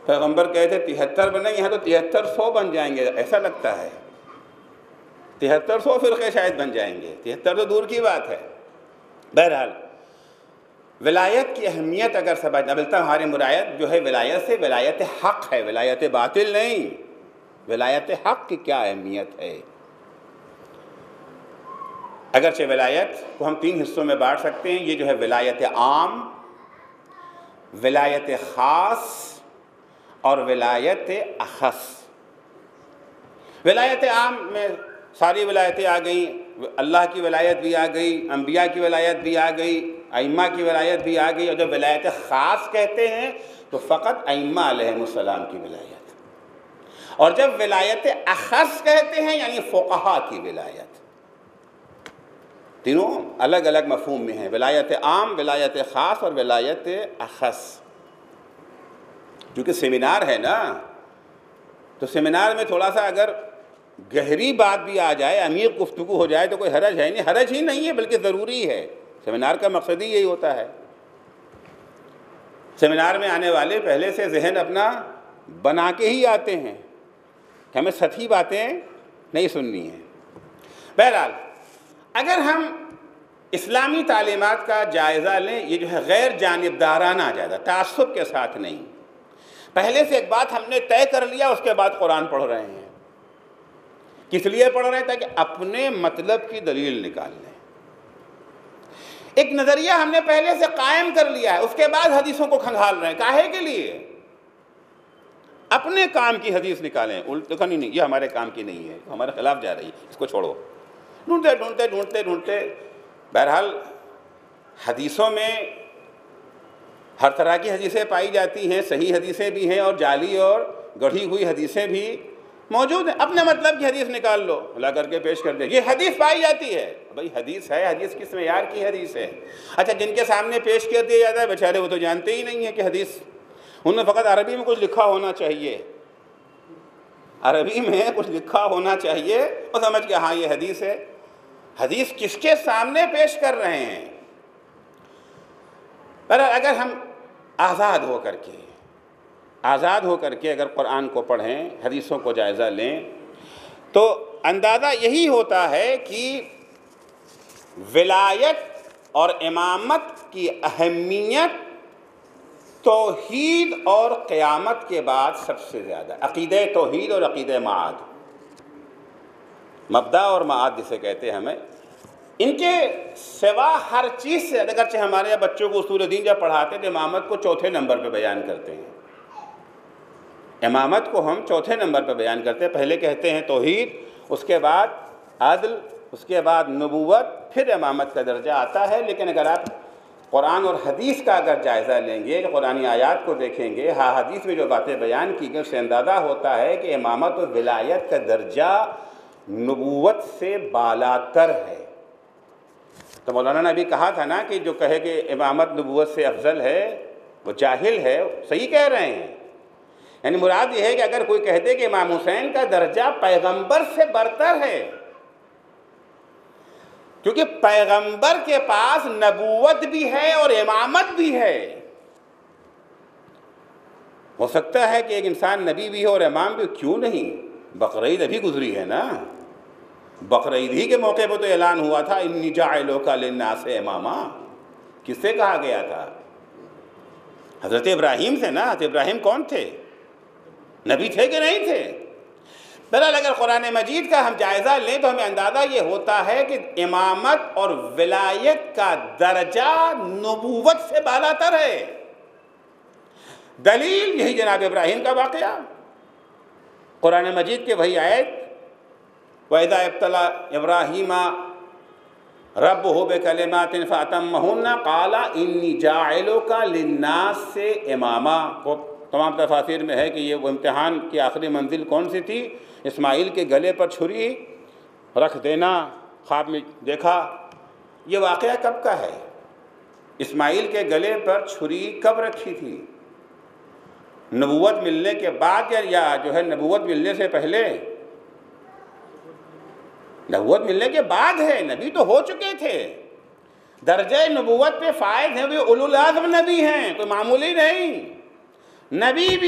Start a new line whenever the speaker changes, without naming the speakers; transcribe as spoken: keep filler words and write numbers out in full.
پیغمبر کہتے تہتر بنے، یہاں تو تہتر سو بن جائیں گے ایسا لگتا ہے، تہتر سو فرقے شاید بن جائیں گے، تہتر تو دور کی بات ہے۔ بہرحال ولایت کی اہمیت اگر سمجھنا، بلکہ ہماری مرایت جو ہے ولایت سے ولایت حق ہے، ولایت باطل نہیں۔ ولایت حق کی کیا اہمیت ہے؟ اگرچہ ولایت کو ہم تین حصوں میں بانٹ سکتے ہیں، یہ جو ہے ولایت عام، ولایت خاص اور ولایت اخص۔ ولایت عام میں ساری ولایتیں آ گئیں، اللہ کی ولایت بھی آ گئی، انبیاء کی ولایت بھی آ گئی، ائمہ کی ولایت بھی آ گئی، اور جب ولایت خاص کہتے ہیں تو فقط ائمہ علیہ السلام کی ولایت، اور جب ولایت اخص کہتے ہیں یعنی فقہاء کی ولایت۔ تینوں الگ الگ مفہوم میں ہیں، ولایت عام، ولایت خاص اور ولایت اخص۔ کیونکہ سیمینار ہے نا، تو سیمینار میں تھوڑا سا اگر گہری بات بھی آ جائے، عمیق گفتگو ہو جائے تو کوئی حرج ہے نہیں، حرج ہی نہیں ہے بلکہ ضروری ہے۔ سیمینار کا مقصد ہی یہی ہوتا ہے۔ سیمینار میں آنے والے پہلے سے ذہن اپنا بنا کے ہی آتے ہیں کہ ہمیں سطحی باتیں نہیں سننی ہیں۔ بہرحال اگر ہم اسلامی تعلیمات کا جائزہ لیں، یہ جو ہے غیر جانبدارانہ جائزہ، تعصب کے ساتھ نہیں، پہلے سے ایک بات ہم نے طے کر لیا، اس کے بعد قرآن پڑھ رہے ہیں۔ کس لیے پڑھ رہے ہیں؟ تاکہ اپنے مطلب کی دلیل نکال لیں۔ ایک نظریہ ہم نے پہلے سے قائم کر لیا ہے، اس کے بعد حدیثوں کو کھنگال رہے ہیں۔ کاہے کے لیے؟ اپنے کام کی حدیث نکالیں، الٹ نہیں نہیں یہ ہمارے کام کی نہیں ہے، ہمارے خلاف جا رہی ہے، اس کو چھوڑو۔ ڈھونڈتے ڈھونڈتے ڈھونڈتے ڈھونڈتے بہرحال حدیثوں میں ہر طرح کی حدیثیں پائی جاتی ہیں، صحیح حدیثیں بھی ہیں اور جعلی اور گڑھی ہوئی حدیثیں بھی موجود ہیں۔ اپنے مطلب کی حدیث نکال لو، لا کر کے پیش کر دیں، یہ حدیث پائی جاتی ہے۔ بھائی حدیث ہے، حدیث کس معیار کی حدیث ہے؟ اچھا جن کے سامنے پیش کر دیا جاتا ہے بیچارے وہ تو جانتے ہی نہیں ہیں کہ حدیث، انہیں فقط عربی میں کچھ لکھا ہونا چاہیے، عربی میں کچھ لکھا ہونا چاہیے اور سمجھ کے ہاں یہ حدیث ہے۔ حدیث کس کے سامنے پیش کر رہے ہیں؟ پر اگر ہم آزاد ہو کر کے آزاد ہو کر کے اگر قرآن کو پڑھیں، حدیثوں کو جائزہ لیں، تو اندازہ یہی ہوتا ہے کہ ولایت اور امامت کی اہمیت توحید اور قیامت کے بعد سب سے زیادہ، عقیدہ توحید اور عقیدہ معاد، مبدأ اور معاد جسے کہتے ہیں ہمیں، ان کے سوا ہر چیز سے، اگرچہ ہمارے یہاں بچوں کو اصول دین جب پڑھاتے تو امامت کو چوتھے نمبر پہ بیان کرتے ہیں، امامت کو ہم چوتھے نمبر پہ بیان کرتے ہیں۔ پہلے کہتے ہیں توحید، اس کے بعد عدل، اس کے بعد نبوت، پھر امامت کا درجہ آتا ہے۔ لیکن اگر آپ قرآن اور حدیث کا اگر جائزہ لیں گے، قرآنی آیات کو دیکھیں گے، ہاں حدیث میں جو باتیں بیان کی گئی اس سے اندازہ ہوتا ہے کہ امامت و ولایت کا درجہ نبوت سے بالاتر ہے۔ تو مولانا نے ابھی کہا تھا نا کہ جو کہے کہ امامت نبوت سے افضل ہے وہ جاہل ہے، صحیح کہہ رہے ہیں۔ یعنی مراد یہ ہے کہ اگر کوئی کہتے کہ امام حسین کا درجہ پیغمبر سے برتر ہے، کیونکہ پیغمبر کے پاس نبوت بھی ہے اور امامت بھی ہے۔ ہو سکتا ہے کہ ایک انسان نبی بھی ہے اور امام بھی، کیوں نہیں؟ بقرعید ابھی گزری ہے نا، بقرعید ہی کے موقع پہ تو اعلان ہوا تھا انی جاعلک للناس اماما۔ کس سے کہا گیا تھا؟ حضرت ابراہیم سے نا۔ حضرت ابراہیم کون تھے؟ نبی تھے کہ نہیں تھے؟ بہرحال اگر قرآن مجید کا ہم جائزہ لیں تو ہمیں اندازہ یہ ہوتا ہے کہ امامت اور ولایت کا درجہ نبوت سے بالاتر ہے۔ دلیل یہی جناب ابراہیم کا واقعہ، قرآن مجید کے وہی آیت وَإِذَا ابْتَلَىٰ إِبْرَاهِيمَ رَبُّهُ بِكَلِمَاتٍ فَأَتَمَّهُنَّ قَالَ إِنِّي جَاعِلُكَ لِلنَّاسِ إِمَامًا۔ تمام تفاسیر میں ہے کہ یہ وہ امتحان کی آخری منزل کون سی تھی؟ اسماعیل کے گلے پر چھری رکھ دینا، خواب میں دیکھا۔ یہ واقعہ کب کا ہے؟ اسماعیل کے گلے پر چھری کب رکھی تھی؟ نبوت ملنے کے بعد یا جو ہے نبوت ملنے سے پہلے؟ نبوت ملنے کے بعد ہے، نبی تو ہو چکے تھے، درجہ نبوت پہ فائز ہیں، وہ اولو العزم نبی ہیں، کوئی معمولی نہیں، نبی بھی